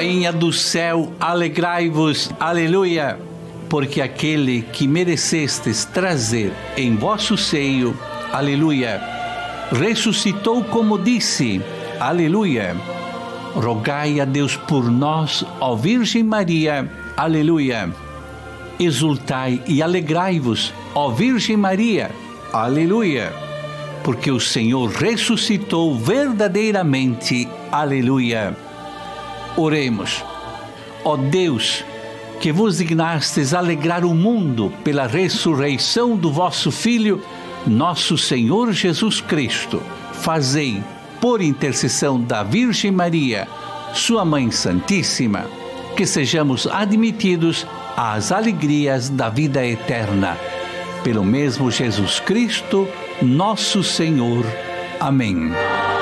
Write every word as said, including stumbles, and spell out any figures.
Rainha do céu, alegrai-vos, aleluia, porque aquele que merecestes trazer em vosso seio, aleluia, ressuscitou como disse, aleluia. Rogai a Deus por nós, ó Virgem Maria, aleluia. Exultai e alegrai-vos, ó Virgem Maria, aleluia, porque o Senhor ressuscitou verdadeiramente, aleluia. Oremos. Ó Deus, que vos dignastes alegrar o mundo pela ressurreição do vosso Filho, nosso Senhor Jesus Cristo, fazei, por intercessão da Virgem Maria, sua Mãe Santíssima, que sejamos admitidos às alegrias da vida eterna. Pelo mesmo Jesus Cristo, nosso Senhor. Amém.